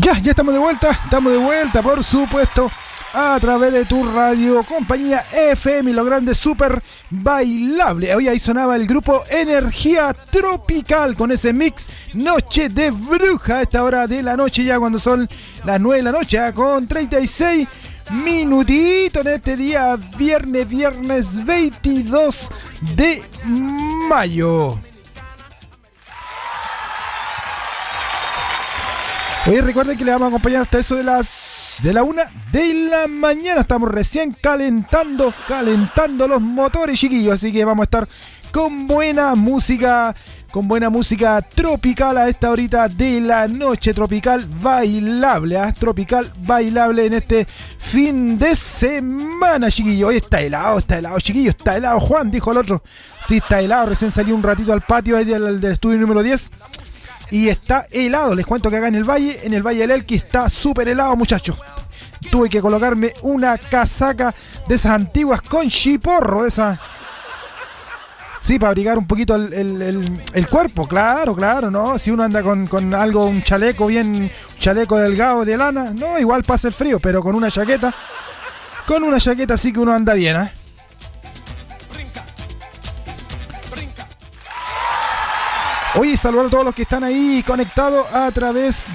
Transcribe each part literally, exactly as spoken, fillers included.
Ya, ya estamos de vuelta, estamos de vuelta, por supuesto, a través de tu radio, compañía F M y lo grande super bailable. Hoy ahí sonaba el grupo Energía Tropical con ese mix Noche de Bruja a esta hora de la noche, ya cuando son las nueve de la noche, ¿eh? Con treinta y seis minutitos en este día, viernes, viernes veintidós de mayo. Hoy recuerden que le vamos a acompañar hasta eso de las de la una de la mañana. Estamos recién calentando, calentando los motores, chiquillos. Así que vamos a estar con buena música, con buena música tropical a esta horita de la noche. Tropical bailable, ¿eh? Tropical bailable en este fin de semana, chiquillos. Hoy está helado, está helado, chiquillos. Está helado, Juan, dijo el otro. Sí, está helado. Recién salió un ratito al patio ahí del, del estudio número diez. Y está helado, les cuento que acá en el valle, en el Valle del Elqui está súper helado, muchachos. Tuve que colocarme una casaca de esas antiguas con chiporro, de esas... Sí, para abrigar un poquito el, el, el, el cuerpo, claro, claro, ¿no? Si uno anda con, con algo, un chaleco bien, un chaleco delgado de lana, no, igual pasa el frío, pero con una chaqueta, con una chaqueta sí que uno anda bien, ¿eh? Oye, saludar a todos los que están ahí conectados a través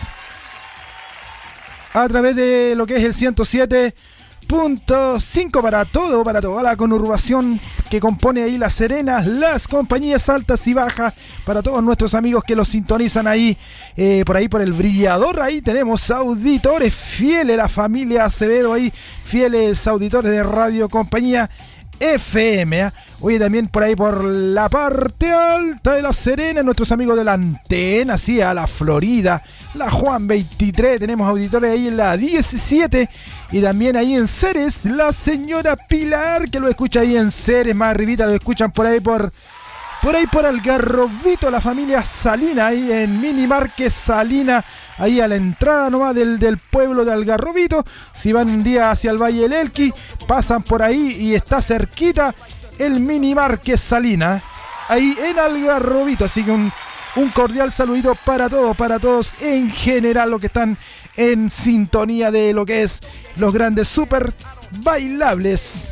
a través de lo que es el ciento siete punto cinco para todo, para toda la conurbación que compone ahí La Serena, las compañías altas y bajas, para todos nuestros amigos que los sintonizan ahí, eh, por ahí por el Brillador. Ahí tenemos auditores fieles, la familia Acevedo ahí, fieles auditores de Radio Compañía F M, ¿eh? Oye, también por ahí por la parte alta de La Serena, nuestros amigos de la Antena, sí, a la Florida, la Juan veintitrés, tenemos auditores ahí en la diecisiete y también ahí en Ceres, la señora Pilar, que lo escucha ahí en Ceres, más arribita lo escuchan por ahí por por ahí por Algarrobito, la familia Salina, ahí en Mini Marques Salina, ahí a la entrada nomás del, del pueblo de Algarrobito. Si van un día hacia el Valle del Elqui, pasan por ahí y está cerquita el Mini Marques Salina, ahí en Algarrobito. Así que un, un cordial saludito para todos, para todos en general, los que están en sintonía de lo que es los grandes super bailables.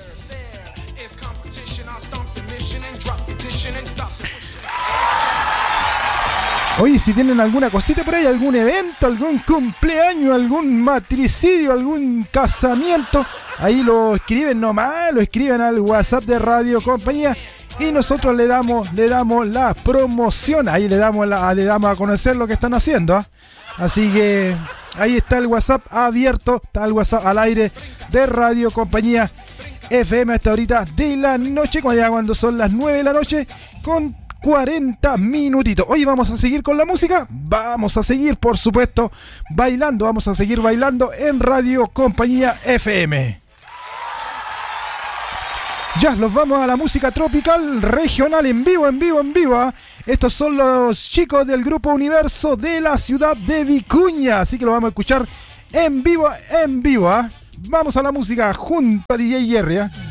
Oye, si tienen alguna cosita por ahí, algún evento, algún cumpleaños, algún matricidio, algún casamiento, ahí lo escriben nomás, lo escriben al WhatsApp de Radio Compañía y nosotros le damos, le damos la promoción, ahí le damos, la, le damos a conocer lo que están haciendo, ¿eh? Así que ahí está el WhatsApp abierto, está el WhatsApp al aire de Radio Compañía F M hasta ahorita de la noche, cuando ya cuando son las nueve de la noche con cuarenta minutitos. Hoy vamos a seguir con la música, vamos a seguir por supuesto bailando, vamos a seguir bailando en Radio Compañía F M. Ya, los vamos a la música tropical regional en vivo, en vivo, en vivo, ¿eh? Estos son los chicos del Grupo Universo de la ciudad de Vicuña, así que lo vamos a escuchar en vivo, en vivo, ¿eh? Vamos a la música junto a D J Jerry, ¿eh?